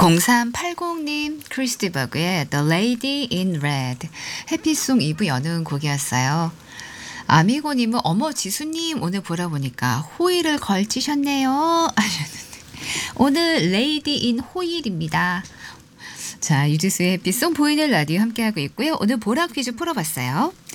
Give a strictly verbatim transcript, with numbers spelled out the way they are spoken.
공삼팔공님 크리스티버그의 The Lady in Red 해피송 이 부 여는 곡이었어요. 아미고님은 어머 지수님 오늘 보라 보니까 호일을 걸치셨네요 하셨는데 오늘 레이디 인 호일입니다. 자, 유지수의 해피송 보이는 라디오 함께하고 있고요. 오늘 보라 퀴즈 풀어봤어요.